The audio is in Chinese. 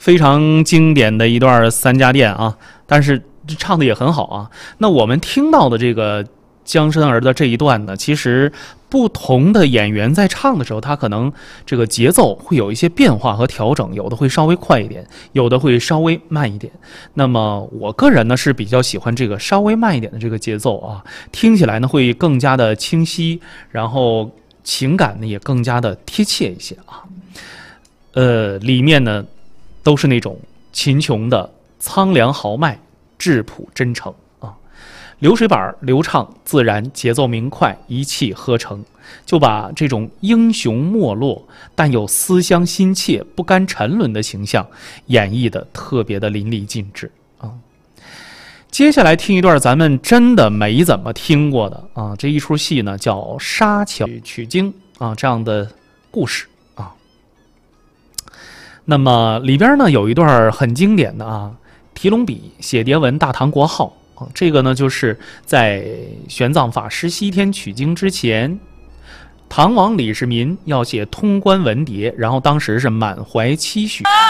非常经典的一段三家店啊，但是唱的也很好啊。那我们听到的这个江山儿的这一段呢，其实不同的演员在唱的时候，他可能这个节奏会有一些变化和调整，有的会稍微快一点，有的会稍微慢一点。那么我个人呢是比较喜欢这个稍微慢一点的这个节奏啊，听起来呢会更加的清晰，然后情感呢也更加的贴切一些啊。里面呢都是那种秦琼的苍凉豪迈、质朴真诚。流水板流畅自然，节奏明快，一气呵成，就把这种英雄没落但又思乡心切、不甘沉沦的形象演绎的特别的淋漓尽致啊。接下来听一段咱们真的没怎么听过的啊，这一出戏呢叫《沙桥取经》啊这样的故事啊。那么里边呢有一段很经典的啊，提龙笔写牒文大唐国号。这个呢，就是在玄奘法师西天取经之前，唐王李世民要写通关文牒，然后当时是满怀期许。